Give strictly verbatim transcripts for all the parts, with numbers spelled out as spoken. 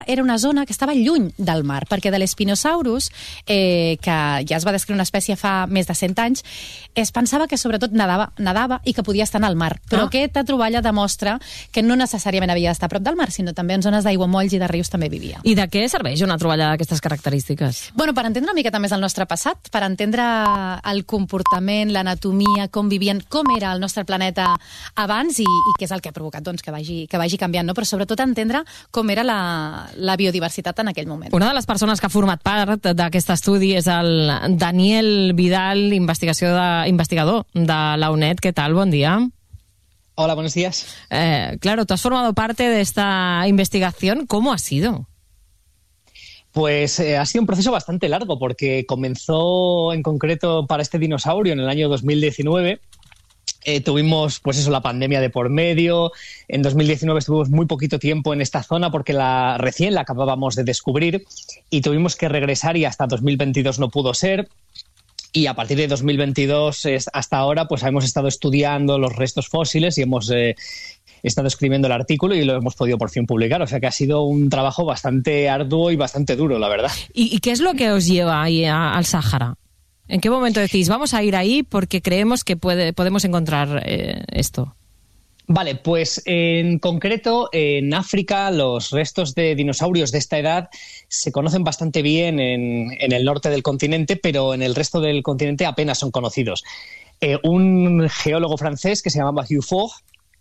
era una zona que estava lluny del mar, perquè de l'Spinosaurus, eh, que ja es va descriure una espècie fa més de cent anys, es pensava que sobretot nadava, nadava i que podia estar en el mar. Però ah. aquesta troballa demostra que no necessàriament havia d'estar a prop del mar, sinó també en zones d'aiguamolls i de rius també vivia. I de què serveix una troballa d'aquestes característiques? Bueno, per entendre una miqueta més el nostre passat, per entendre el comportament, l'anatomia, com vivien, com era el nostre planeta abans i, i què és el que ha provocat doncs, que, vagi, que vagi canviant, no? Però sobretot entendre com era la la biodiversitat en aquell moment. Una de les persones que ha format part d'aquest estudi és el Daniel Vidal, investigació de, investigador de la UNED. ¿Qué tal? Buen día. Hola, buenos días. Eh, claro, tú has formado parte de esta investigación. ¿Cómo ha sido? Pues eh, ha sido un proceso bastante largo porque comenzó en concreto para este dinosaurio en el año dos mil diecinueve. Eh, tuvimos, pues eso, la pandemia de por medio. En dos mil diecinueve estuvimos muy poquito tiempo en esta zona porque la, recién la acabábamos de descubrir y tuvimos que regresar y hasta dos mil veintidós no pudo ser. Y a partir de dos mil veintidós hasta ahora pues hemos estado estudiando los restos fósiles y hemos eh, estado escribiendo el artículo y lo hemos podido por fin publicar. O sea que ha sido un trabajo bastante arduo y bastante duro, la verdad. ¿Y, y qué es lo que os lleva ahí a, al Sáhara? ¿En qué momento decís, vamos a ir ahí porque creemos que puede, podemos encontrar eh, esto? Vale, pues en concreto en África los restos de dinosaurios de esta edad se conocen bastante bien en, en el norte del continente, pero en el resto del continente apenas son conocidos. Eh, un geólogo francés que se llamaba Hugh Fogg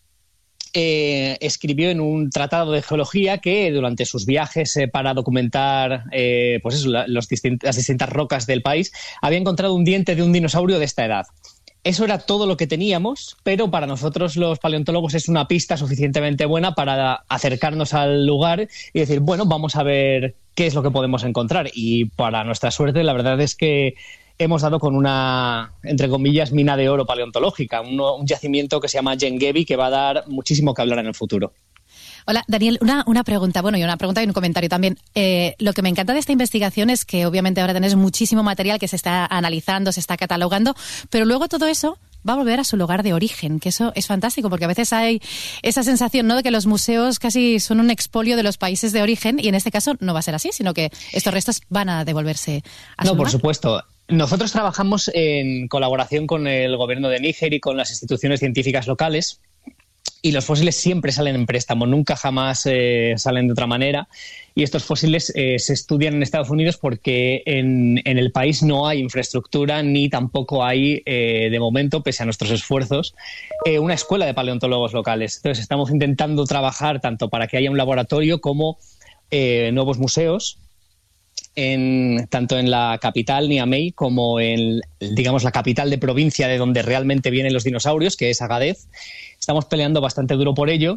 Eh, escribió en un tratado de geología que durante sus viajes eh, para documentar eh, pues eso, la, los distint- las distintas rocas del país había encontrado un diente de un dinosaurio de esta edad. Eso era todo lo que teníamos, pero para nosotros los paleontólogos es una pista suficientemente buena para acercarnos al lugar y decir, bueno, vamos a ver qué es lo que podemos encontrar. Y para nuestra suerte, la verdad es que hemos dado con una, entre comillas, mina de oro paleontológica, un, un yacimiento que se llama Yengevi que va a dar muchísimo que hablar en el futuro. Hola, Daniel, una, una pregunta, bueno, y una pregunta y un comentario también. Eh, lo que me encanta de esta investigación es que obviamente ahora tenés muchísimo material que se está analizando, se está catalogando, pero luego todo eso va a volver a su lugar de origen, que eso es fantástico, porque a veces hay esa sensación, ¿no?, de que los museos casi son un expolio de los países de origen, y en este caso no va a ser así, sino que estos restos van a devolverse a su No, lugar. por supuesto. Nosotros trabajamos en colaboración con el gobierno de Níger y con las instituciones científicas locales y los fósiles siempre salen en préstamo, nunca jamás eh, salen de otra manera. Y estos fósiles eh, se estudian en Estados Unidos porque en, en el país no hay infraestructura ni tampoco hay, eh, de momento, pese a nuestros esfuerzos, eh, una escuela de paleontólogos locales. Entonces estamos intentando trabajar tanto para que haya un laboratorio como eh, nuevos museos, En, tanto en la capital, Niamey, como en, digamos, la capital de provincia de donde realmente vienen los dinosaurios, que es Agadez. Estamos peleando bastante duro por ello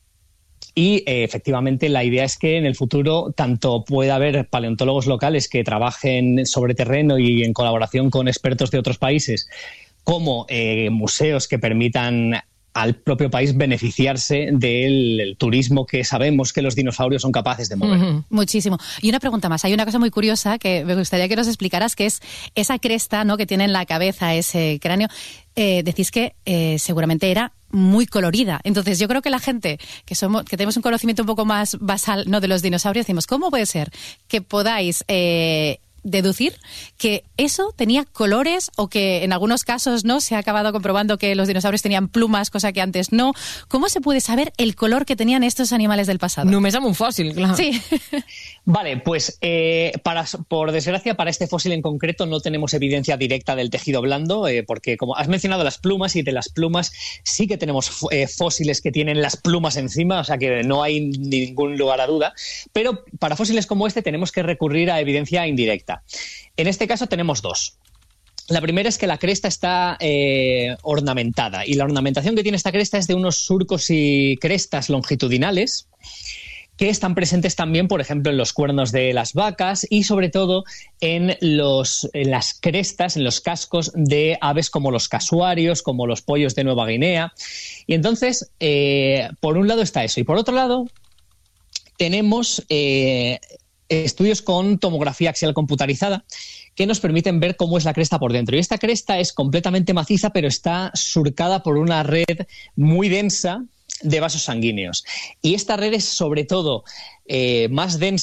y eh, efectivamente la idea es que en el futuro tanto pueda haber paleontólogos locales que trabajen sobre terreno y en colaboración con expertos de otros países, como eh, museos que permitan al propio país beneficiarse del turismo que sabemos que los dinosaurios son capaces de mover. Uh-huh. Muchísimo. Y una pregunta más. Hay una cosa muy curiosa que me gustaría que nos explicaras, que es esa cresta, ¿no?, que tiene en la cabeza ese cráneo. Eh, decís que eh, seguramente era muy colorida. Entonces yo creo que la gente que somos que tenemos un conocimiento un poco más basal, ¿no?, de los dinosaurios, decimos, ¿cómo puede ser que podáis eh, deducir que eso tenía colores, o que en algunos casos no se ha acabado comprobando que los dinosaurios tenían plumas, cosa que antes no? ¿Cómo se puede saber el color que tenían estos animales del pasado? Només amb un fòssil, clar. Sí. Vale, pues eh, para, por desgracia para este fósil en concreto no tenemos evidencia directa del tejido blando, eh, porque como has mencionado las plumas, y de las plumas sí que tenemos eh, fósiles que tienen las plumas encima, o sea que no hay ningún lugar a duda, pero para fósiles como este tenemos que recurrir a evidencia indirecta. En este caso tenemos dos. La primera es que la cresta está eh, ornamentada, y la ornamentación que tiene esta cresta es de unos surcos y crestas longitudinales que están presentes también, por ejemplo, en los cuernos de las vacas y sobre todo en, los, en las crestas, en los cascos de aves como los casuarios, como los pollos de Nueva Guinea. Y entonces, eh, por un lado está eso, y por otro lado tenemos eh, estudios con tomografía axial computarizada que nos permiten ver cómo es la cresta por dentro. Y esta cresta es completamente maciza, pero está surcada por una red muy densa de vasos sanguíneos. Y esta red es sobre todo eh, más densa